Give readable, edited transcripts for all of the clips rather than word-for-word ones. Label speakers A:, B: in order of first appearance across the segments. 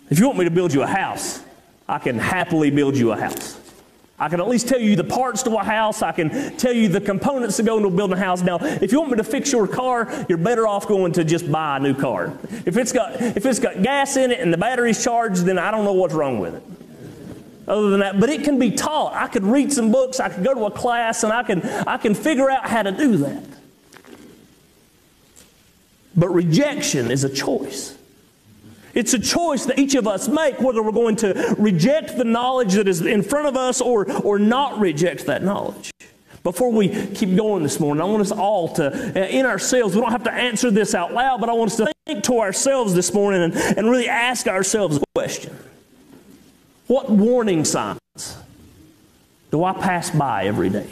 A: If you want me to build you a house, I can happily build you a house. I can at least tell you the parts to a house. I can tell you the components that go into building a house. Now, if you want me to fix your car, you're better off going to just buy a new car. If it's got gas in it and the battery's charged, then I don't know what's wrong with it. Other than that, but it can be taught. I could read some books. I could go to a class, and I can figure out how to do that. But rejection is a choice. It's a choice that each of us make, whether we're going to reject the knowledge that is in front of us or not reject that knowledge. Before we keep going this morning, I want us all to, in ourselves, we don't have to answer this out loud, but I want us to think to ourselves this morning and really ask ourselves a question. What warning signs do I pass by every day?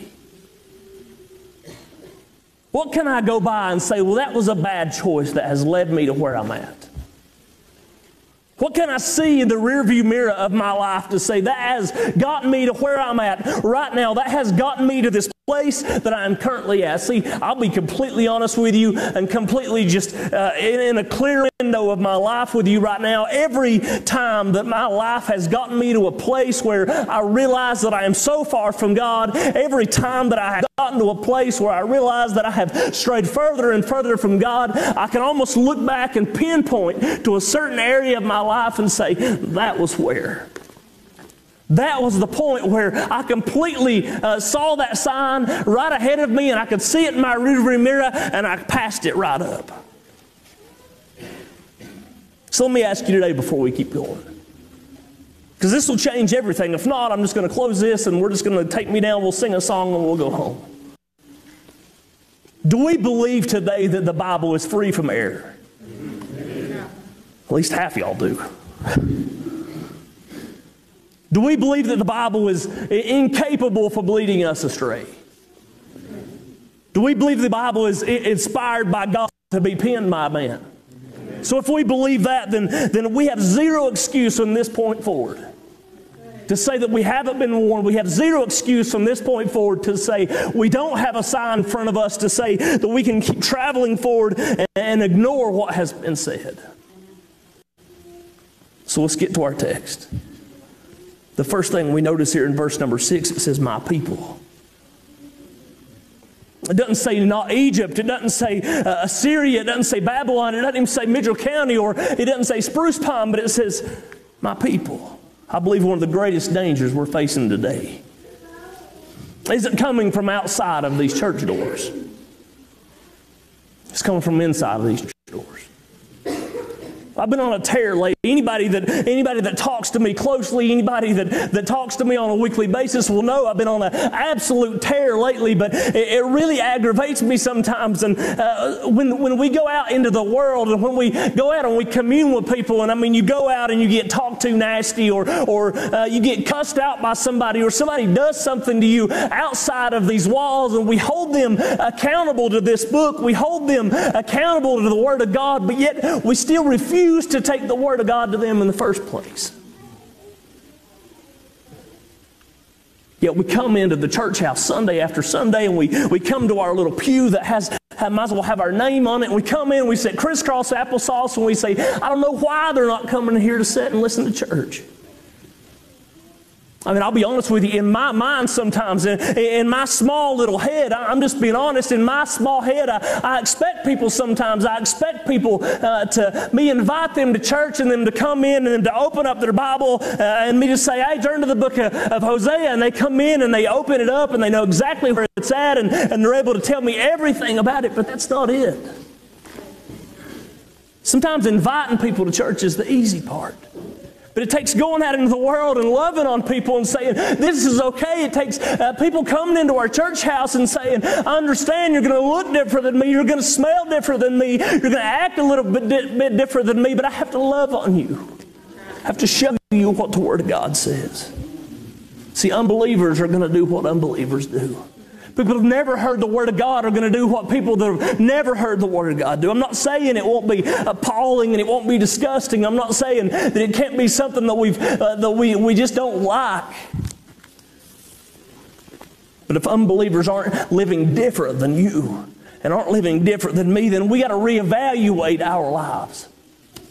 A: What can I go by and say, well, that was a bad choice that has led me to where I'm at? What can I see in the rearview mirror of my life to say that has gotten me to where I'm at right now? That has gotten me to this place that I am currently at. See, I'll be completely honest with you and completely just in a clear window of my life with you right now. Every time that my life has gotten me to a place where I realize that I am so far from God, every time that I have gotten to a place where I realize that I have strayed further and further from God, I can almost look back and pinpoint to a certain area of my life and say, that was where. That was the point where I completely saw that sign right ahead of me, and I could see it in my rearview mirror, and I passed it right up. So let me ask you today before we keep going, because this will change everything. If not, I'm just going to close this, and we're just going to take me down, we'll sing a song, and we'll go home. Do we believe today that the Bible is free from error? At least half of y'all do. Do we believe that the Bible is incapable of leading us astray? Do we believe the Bible is inspired by God to be penned by man? So if we believe that, then we have zero excuse from this point forward to say that we haven't been warned. We have zero excuse from this point forward to say we don't have a sign in front of us to say that we can keep traveling forward and ignore what has been said. So let's get to our text. The first thing we notice here in verse number 6, it says, my people. It doesn't say not Egypt. It doesn't say Assyria. It doesn't say Babylon. It doesn't even say Mitchell County, or it doesn't say Spruce Pine, but it says my people. I believe one of the greatest dangers we're facing today isn't coming from outside of these church doors. It's coming from inside of these church doors. I've been on a tear lately. Anybody that talks to me closely, anybody that talks to me on a weekly basis will know I've been on an absolute tear lately, but it really aggravates me sometimes. And when we go out into the world, and when we go out and we commune with people, and I mean, you go out and you get talked to nasty, or you get cussed out by somebody, or somebody does something to you outside of these walls, and we hold them accountable to this book. We hold them accountable to the Word of God, but yet we still refuse to take the Word of God to them in the first place. Yet we come into the church house Sunday after Sunday, and we come to our little pew that might as well have our name on it, and we come in and we sit crisscross applesauce, and we say, I don't know why they're not coming here to sit and listen to church. I mean, I'll be honest with you, in my mind sometimes, in my small little head, I'm just being honest, in my small head, I expect people sometimes, I expect people to me invite them to church and them to come in and them to open up their Bible and me to say, hey, turn to the book of Hosea, and they come in and they open it up and they know exactly where it's at, and they're able to tell me everything about it, but that's not it. Sometimes inviting people to church is the easy part. But it takes going out into the world and loving on people and saying, this is okay. It takes people coming into our church house and saying, I understand you're going to look different than me. You're going to smell different than me. You're going to act a little bit different than me. But I have to love on you. I have to show you what the Word of God says. See, unbelievers are going to do what unbelievers do. People who've never heard the Word of God are going to do what people that have never heard the Word of God do. I'm not saying it won't be appalling and it won't be disgusting. I'm not saying that it can't be something that we just don't like. But if unbelievers aren't living different than you and aren't living different than me, then we got to reevaluate our lives.